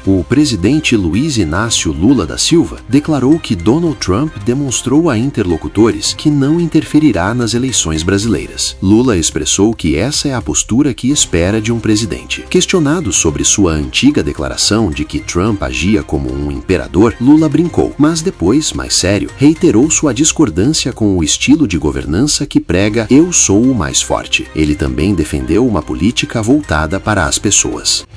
O presidente Luiz Inácio Lula da Silva declarou que Donald Trump demonstrou a interlocutores que não interferirá nas eleições brasileiras. Lula expressou que essa é a postura que espera de um presidente. Questionado sobre sua antiga declaração de que Trump agia como um imperador, Lula brincou, mas depois, mais sério, reiterou sua discordância com o estilo de governança que prega "eu sou o mais forte". Ele também defendeu uma política voltada para as pessoas.